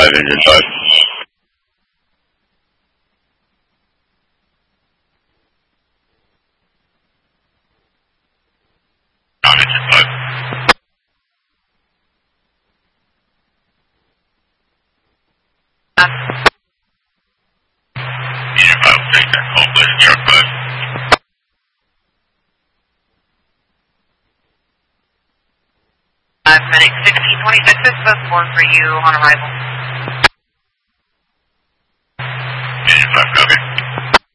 5, engine 5. Engine 5. Engine 5 will take that call, please. Truck 5. Medic 1626 is both 4 for you on arrival.